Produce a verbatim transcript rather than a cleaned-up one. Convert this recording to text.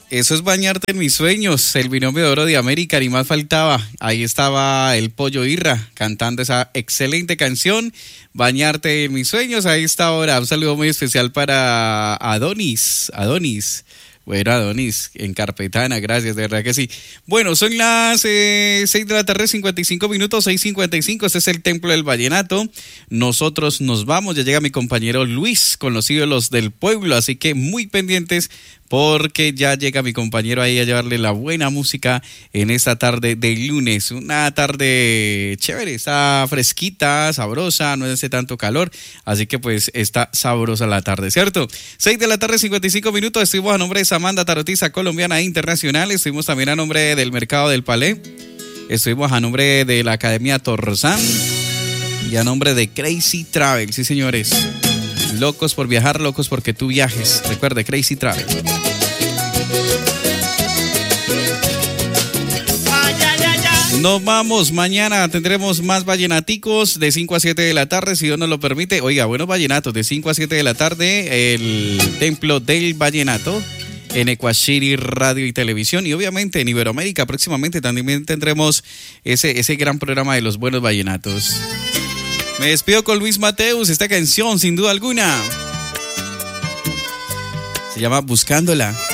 Eso es bañarte en mis sueños, el binomio de oro de América, ni más faltaba. Ahí estaba el Pollo Irra cantando esa excelente canción, Bañarte en mis sueños. Ahí está ahora, un saludo muy especial para Adonis, Adonis. Bueno, Adonis, en Carpetana, gracias, de verdad que sí. Bueno, son las eh, seis de la tarde, cincuenta y cinco minutos, seis cincuenta y cinco, este es el Templo del Vallenato. Nosotros nos vamos, ya llega mi compañero Luis con los ídolos del pueblo, así que muy pendientes porque ya llega mi compañero ahí a llevarle la buena música en esta tarde de lunes. Una tarde chévere, está fresquita, sabrosa, no hace tanto calor, así que pues está sabrosa la tarde, ¿cierto? seis de la tarde, cincuenta y cinco minutos, estuvimos a nombre de Samanda Tarotiza Colombiana Internacional, estuvimos también a nombre del Mercado del Palé, estuvimos a nombre de la Academia Torzán y a nombre de Crazy Travel, sí señores. Locos por viajar, locos porque tú viajes. Recuerde, Crazy Travel. Nos vamos, mañana tendremos más vallenaticos de cinco a siete de la tarde, si Dios nos lo permite. Oiga, buenos vallenatos de cinco a siete de la tarde, el Templo del Vallenato en Ecuashiri Radio y Televisión, y obviamente en Iberoamérica próximamente también tendremos ese, ese gran programa de los buenos vallenatos. Me despido con Luis Mateus, esta canción sin duda alguna se llama Buscándola.